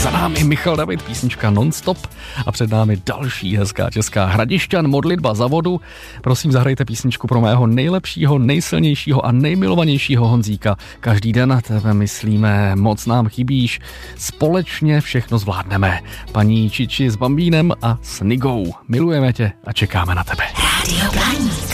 Za námi Michal David, písnička Non-stop a před námi další hezká česká Hradišťan, Modlitba za vodu. Prosím, zahrajte písničku pro mého nejlepšího, nejsilnějšího a nejmilovanějšího Honzíka. Každý den na tebe myslíme, moc nám chybíš, společně všechno zvládneme. Paní Čiči s Bambínem a s Nigou. Milujeme tě a čekáme na tebe. Rádio Blaník.